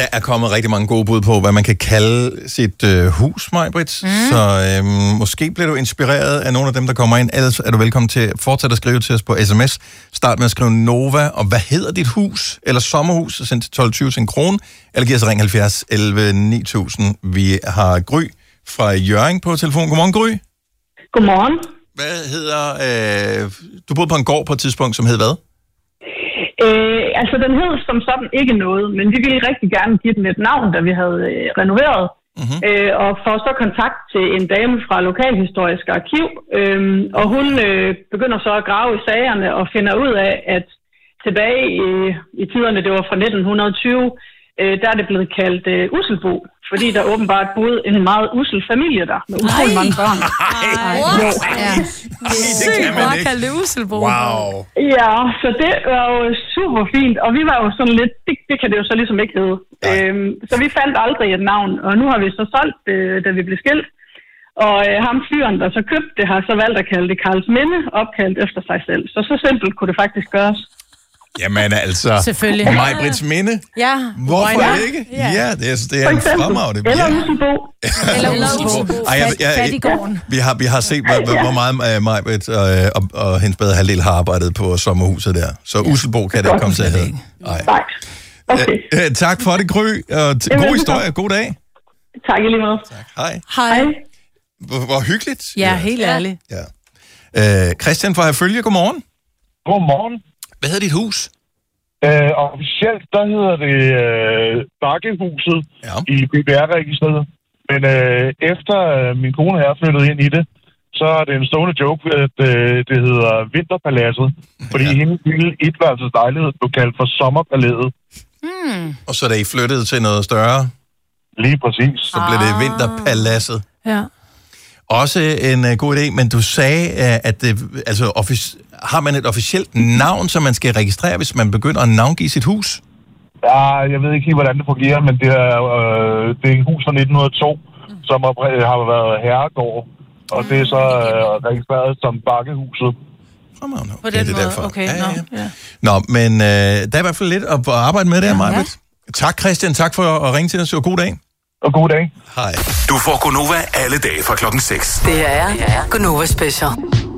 Der er kommet rigtig mange gode bud på, hvad man kan kalde sit hus, Maj-Brit. Så måske bliver du inspireret af nogle af dem, der kommer ind. Ellers er du velkommen til at fortsætte at skrive til os på sms. Start med at skrive Nova, og hvad hedder dit hus? Eller sommerhus, og send til 12.20 til en krone. Eller giv os ring 70 11 9000. Vi har Gry fra Hjørring på telefon. Godmorgen, Gry. Godmorgen. Hvad hedder... du boede på en gård på et tidspunkt, som hed hvad? Altså, den hed som sådan ikke noget, men vi ville rigtig gerne give den et navn, da vi havde renoveret. Mm-hmm. Og får så kontakt til en dame fra Lokalhistorisk Arkiv, og hun begynder så at grave i sagerne og finder ud af, at tilbage i tiderne, det var fra 1920, der er det blevet kaldt Usselbo, fordi der åbenbart boede en meget ussel familie der, med utrolig mange børn. Sygt bare at kalde det Usselbo. Wow. Ja, så det var jo super fint, og vi var jo sådan lidt, det kan det jo så ligesom ikke hedde. Så vi fandt aldrig et navn, og nu har vi så solgt det, da vi blev skilt. Og ham fyren, der så købte det, har så valgt at kalde det Karlsminde, opkaldt efter sig selv. Så simpelt kunne det faktisk gøres. Jamen altså, selvfølgelig. Maj-Brits Minde. Ja. Hvorfor ikke? Ja, det er en fremragende. Eller Usselbo. Eller Usselbo. Fattigården. Vi har set, hvor meget Maj-Brit og hendes bedre halvdel har arbejdet på sommerhuset der. Så Usselbo kan det ikke komme til at hedde. Nej. Okay. Tak for det, Gry. God historie. God dag. Tak i lige måde. Tak. Hej. Hej. Hvor hyggeligt. Ja, helt ærligt. Ja. Christian fra Herfølge, godmorgen. Godmorgen. Hvad hedder dit hus? Officielt, der hedder det Bakkehuset i BBR-registret. Men efter min kone her flyttede ind i det, så er det en stående joke, at det hedder Vinterpaladset. Fordi hendes lille etværelses lejlighed blev kaldt for Sommerpalæet. Og så da I flyttede til noget større? Lige præcis. Så blev det Vinterpaladset. Ja. Også en god idé, men du sagde, at det, har man et officielt navn, som man skal registrere, hvis man begynder at navngive sit hus? Ja, jeg ved ikke helt, hvordan det fungerer, men det er et hus fra 1902, som har været herregård, og det er så registreret som Bakkehuset. På den måde, okay. Ja. Nå, men der er i hvert fald lidt at arbejde med der, Maj-Brit. Tak, Christian. Tak for at ringe til os, og god dag. Og god dag. Hej. Du får Gonova alle dage fra klokken 6. Det er Gonova Special.